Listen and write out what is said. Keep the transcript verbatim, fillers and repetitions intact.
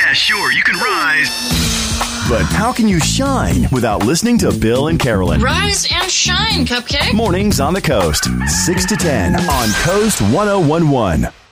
Yeah, sure, you can rise. But how can you shine without listening to Bill and Carolyn? Rise and shine, Cupcake. Mornings on the Coast, six to ten on Coast ten eleven.